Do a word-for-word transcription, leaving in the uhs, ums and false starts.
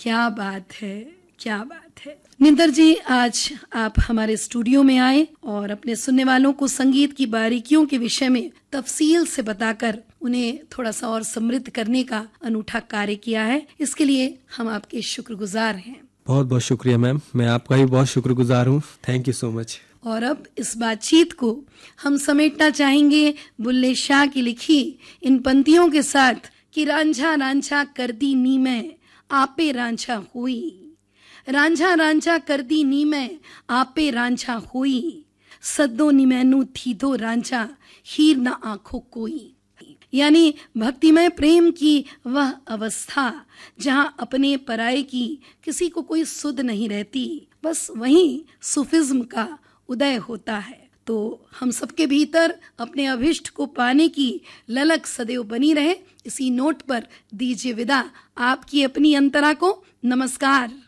क्या बात है, क्या बात है। निंदर जी, आज आप हमारे स्टूडियो में आए और अपने सुनने वालों को संगीत की बारीकियों के विषय में तफसील से बताकर उन्हें थोड़ा सा और समृद्ध करने का अनूठा कार्य किया है। इसके लिए हम आपके शुक्रगुजार हैं। बहुत बहुत शुक्रिया मैम, मैं आपका भी बहुत शुक्रगुजार हूँ। Thank you so much. और अब इस बातचीत को हम समेटना चाहेंगे बुल्ले शाह की लिखी इन पंक्तियों के साथ कि रांझा रांझा कर दी नी में आपे रांझा हुई, रांझा रांझा कर दी नी में आपे रांझा हुई, सद्दो नी मैनू थी दो रांझा हीर ना आंखों कोई। यानी भक्तिमय प्रेम की वह अवस्था जहां अपने पराये की किसी को कोई सुध नहीं रहती, बस वहीं सूफिज्म का उदय होता है। तो हम सबके भीतर अपने अभिष्ट को पाने की ललक सदैव बनी रहे। इसी नोट पर दीजिए विदा आपकी अपनी अंतरा को। नमस्कार।